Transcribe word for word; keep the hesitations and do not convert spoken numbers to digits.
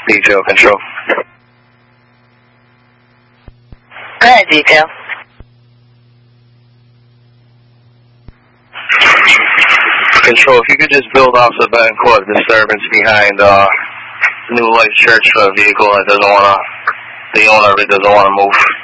Detail control. Go ahead, detail. Control, if you could just build off the Betancourt disturbance behind uh, New Life Church for a vehicle that doesn't want to, the owner of it doesn't want to move.